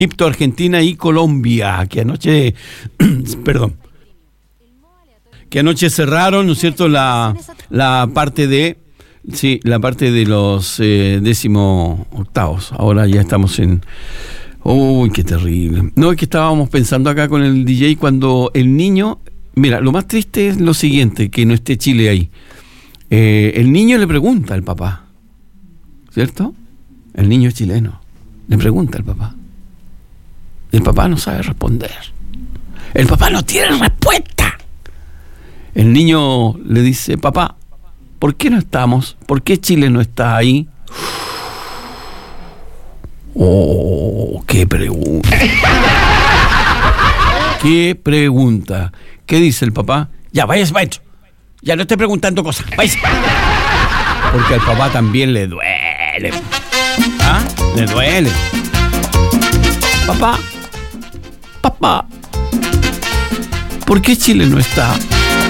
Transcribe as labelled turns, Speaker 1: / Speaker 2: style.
Speaker 1: Egipto, Argentina y Colombia, que anoche, perdón, que anoche cerraron, ¿no es cierto?, la parte de, sí, la parte de los 18avos. Ahora ya estamos en, uy, qué terrible. No, es que estábamos pensando acá con el DJ cuando el niño, mira, lo más triste es lo siguiente, que no esté Chile ahí. El niño le pregunta al papá, ¿cierto? El niño es chileno, le pregunta al papá. El papá no sabe responder. El papá no tiene respuesta. El niño le dice, papá, ¿por qué no estamos? ¿Por qué Chile no está ahí? Oh, qué pregunta. Qué pregunta. ¿Qué dice el papá? Ya, váyase, maestro. Ya no esté preguntando cosas. Váyase. Porque al papá también le duele. ¿Ah? Le duele. Papá, ¿por qué Chile no está?